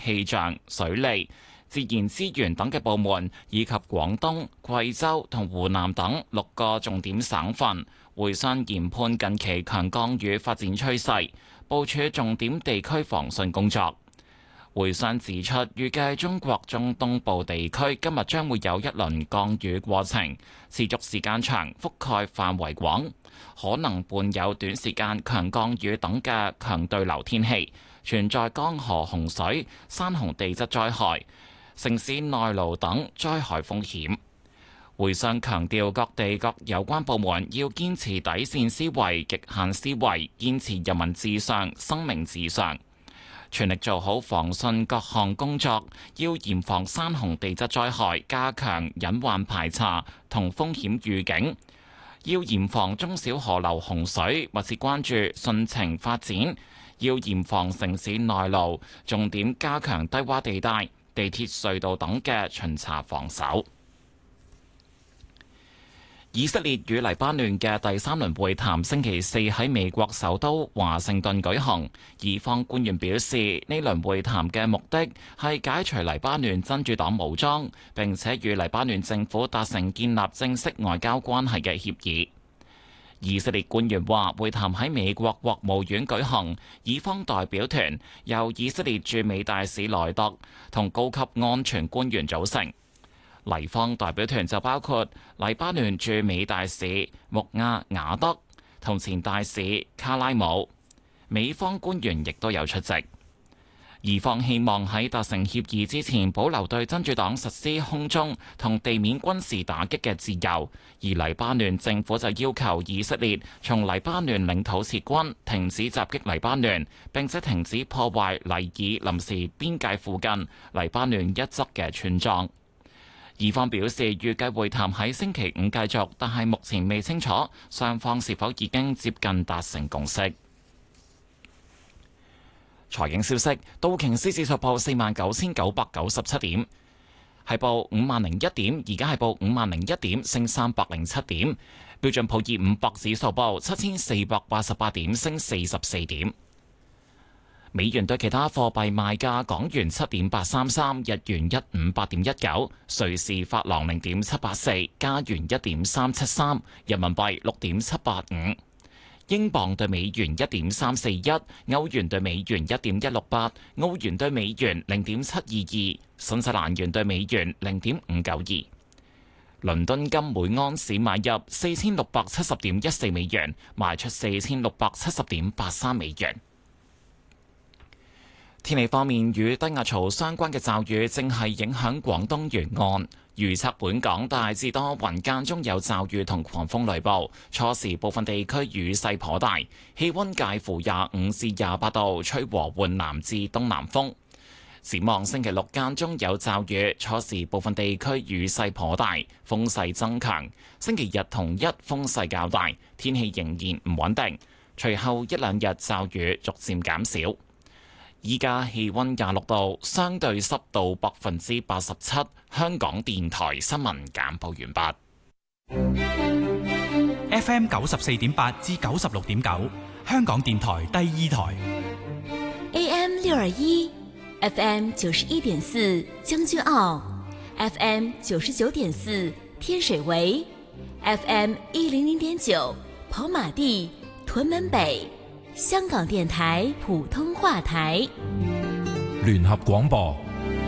氣象、水利、自然資源等嘅部門，以及廣東、貴州同湖南等6個重點省份，會商研判近期強降雨發展趨勢，部署重點地區防汛工作。會商指出，預計中國中東部地區今日將會有一輪降雨過程，持續時間長，覆蓋範圍廣，可能伴有短時間強降雨等嘅強對流天氣，存在江河洪水、山洪地質災害、城市內澇等災害風險。會商強調，各地各有關部門要堅持底線思維、極限思維，堅持人民至上、生命至上，全力做好防汛各項工作，要嚴防山洪地質災害，加強隱患排查同風險預警，要嚴防中小河流洪水，密切關注汛情發展，要嚴防城市內澇，重點加強低洼地帶、地鐵隧道等嘅巡查防守。以色列與黎巴嫩嘅第3輪會談星期四喺美國首都華盛頓舉行。以方官員表示，呢輪會談嘅目的係解除黎巴嫩真主黨武裝，並且與黎巴嫩政府達成建立正式外交關係嘅協議。以色列官員話，會談喺美國國務院舉行，以方代表團由以色列駐美大使萊特同高級安全官員組成。黎方代表團就包括黎巴嫩駐美大使穆亞雅德同前大使卡拉姆，美方官員亦都有出席。以方希望喺達成協議之前保留對真主黨實施空中同地面軍事打擊嘅自由，而黎巴嫩政府就要求以色列從黎巴嫩領土撤軍，停止襲擊黎巴嫩，並且停止破壞黎爾臨時邊界附近黎巴嫩一側嘅村莊。以方表示，預計會談喺星期五繼續，但係目前未清楚雙方是否已經接近達成共識。財經消息，道瓊斯指數報49,997點，係報50,001點，而家係報50,001點，升307點。標準普爾500指數報7,488點，升44點。美元對其他貨幣賣價：港元7.833，日元158.19，瑞士法郎0.784，加元1.373，人民幣6.785，英鎊對美元1.341，歐元對美元1.168，澳元對美元0.722，新西蘭元對美元0.592。倫敦金每盎司買入4670.14美元，賣出4670.83美元。天氣方面，與低壓槽相關嘅驟雨正係影響廣東沿岸，預測本港大致多雲，間中有驟雨同狂風雷暴，初時部分地區雨勢頗大，氣溫介乎25至28度，吹和緩南至東南風。展望星期六間中有驟雨，初時部分地區雨勢頗大，風勢增強。星期日同一風勢較大，天氣仍然唔穩定，隨後一兩日驟雨逐漸減少。依家氣溫26度，相對濕度87%。香港電台新聞簡報完畢。FM 94.8至96.9，香港電台第2台。 AM 621， FM 91.4，將軍澳 ，FM 99.4，天水圍 ，FM 100.9，跑馬地、屯門北。香港電台普通話台， 聯合廣播。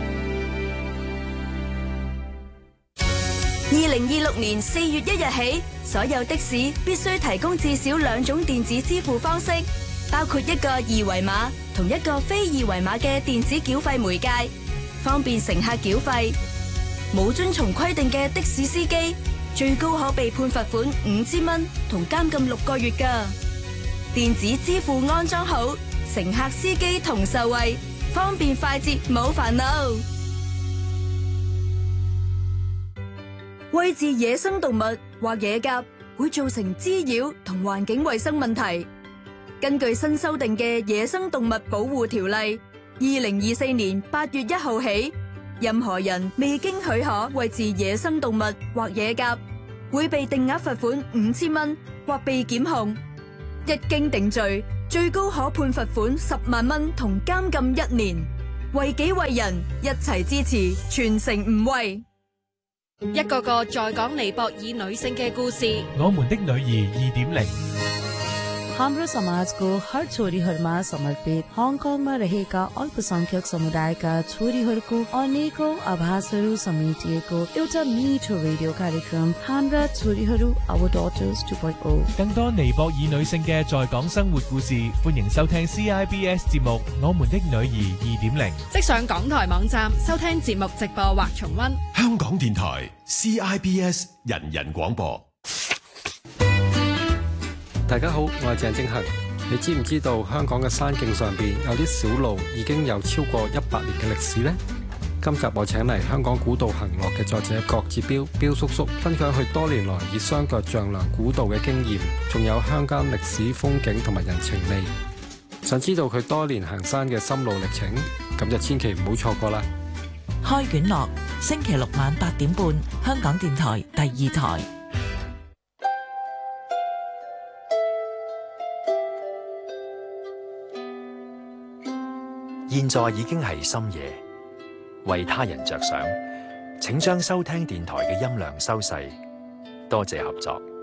2026年4月1日起，所有的士必須提供至少2種電子支付方式，包括一個二維碼同一個非二維碼嘅電子繳費媒介，方便乘客繳費。冇遵從規定嘅的士司機，最高可被判罰款5000蚊同監禁6個月㗎。電子支付安裝好，乘客司機同受惠，方便快捷冇煩惱。餵飼野生動物或野鴿會造成滋擾同環境衛生問題。根據新修訂嘅《野生動物保護條例》，2024年8月1號起，任何人未經許可餵飼野生動物或野鴿，會被定額罰款5000蚊或被檢控。一經定罪，最高可判罰款10萬蚊同監禁1年。 為己為人，一齊支持，全城唔畏。 一個個在港尼泊爾女性嘅故事。 我們的女兒2.0。 हाम्रो समाजको हर छोरीहरूमा समर्पित हङकङमा रहेका अल्पसंख्यक समुदायका छोरीहरूको अनेकौं आभासहरू समेटिएको एउटा मिठो रेडियो कार्यक्रम हाम्रा छोरीहरू Our Daughters 2.0。 更多尼泊爾女性嘅在港生活故事，歡迎收聽 CIBS 節目《我們的女兒2.0》。 即上港台網站收聽節目直播或重溫。 香港電台 CIBS 人人廣播。 大家好，我係鄭正恒。你知唔知道香港嘅山徑上邊有啲小路已經有超過100年嘅歷史呢？今集我請嚟香港古道行樂嘅作者郭志標叔叔，分享佢多年來以雙腳丈量古道嘅經驗，仲有鄉間歷史風景同埋人情味。想知道佢多年行山嘅心路歷程，咁就千祈唔好錯過啦！ 開卷樂，星期六晚8點半，香港電台第2台。 現在已經係深夜，為他人着想，請將收聽電台嘅音量收細，多謝合作。